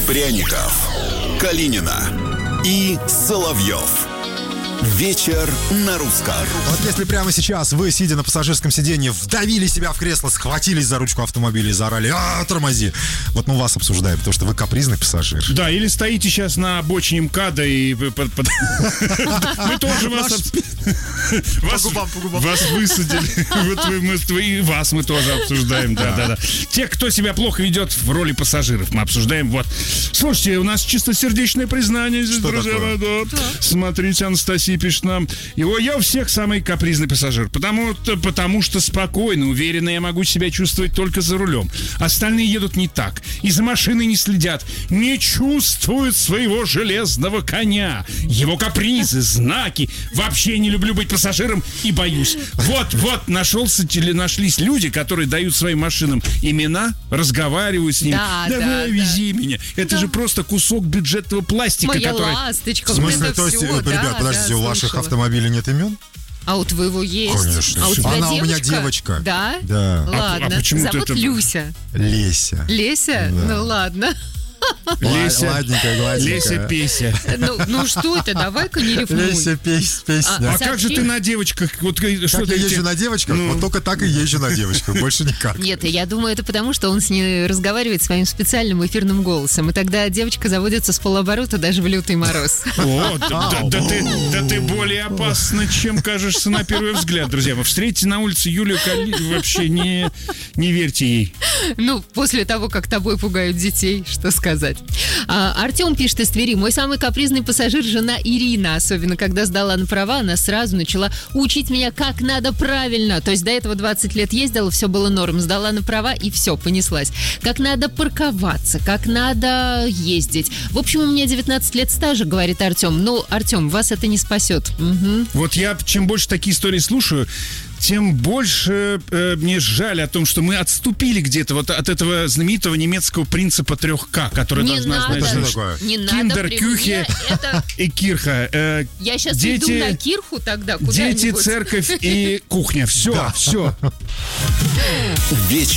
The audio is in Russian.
Пряников, Калинина и Соловьев. Вечер на русском. Вот если прямо сейчас вы, сидя на пассажирском сиденье, вдавили себя в кресло, схватились за ручку автомобиля и заорали: тормози. Вот мы вас обсуждаем, потому что вы капризный пассажир. Да, или стоите сейчас на обочине МКАДа и... Мы тоже вас... Вас высадили. И вас мы тоже обсуждаем, да. Те, кто себя плохо ведет в роли пассажиров, мы обсуждаем. Вот. Слушайте, у нас чистосердечное признание здесь, друзья. Смотрите, Анастасия пишет нам: я у всех самый капризный пассажир, потому что спокойно, уверенно я могу себя чувствовать только за рулем. Остальные едут не так, и за машиной не следят, не чувствуют своего железного коня, его капризы, знаки. Вообще не люблю быть пассажиром и боюсь. Вот, нашлись люди, которые дают своим машинам имена, разговаривают с ними. Давай, вези меня. Это же просто кусок бюджетного пластика, моя который... ласточка. В смысле, то есть, ребят, подождите, у ваших автомобилей нет имен? А у твоего есть. Конечно. А у тебя Она девочка? у меня девочка. Да? Да. Ладно. А почему Зовут это... Люся. Леся. Леся? Да. Ну ладно. Леся, ладненькая, гладенькая. Леся, Песя. Ну что это, давай-ка не рифмуй. Леся, песня. А как же ты на девочках? Вот, Как я езжу на девочках, вот только так и езжу на девочках, больше никак. Нет, я думаю, это потому, что он с ней разговаривает своим специальным эфирным голосом. И тогда девочка заводится с полоборота даже в лютый мороз. О, да ты более опасна, чем кажешься на первый взгляд, друзья. Вы встретите на улице Юлию Калинину, вообще не верьте ей. Ну, после того, как тобой пугают детей, что сказать. Артем пишет из Твери: мой самый капризный пассажир — жена Ирина. Особенно, когда сдала на права, она сразу начала учить меня, как надо правильно. То есть до этого 20 лет ездила, все было норм. Сдала на права, и все, понеслась. Как надо парковаться, как надо ездить. В общем, у меня 19 лет стажа, говорит Артем. Ну, Артем, вас это не спасет. Угу. Вот я, чем больше такие истории слушаю, тем больше мне жаль о том, что мы отступили где-то вот от этого знаменитого немецкого принципа 3К, который должна знать Киндер, Кюхе и Кирха. Я сейчас иду на Кирху тогда куда-нибудь. Дети, церковь и кухня. Все. Вечер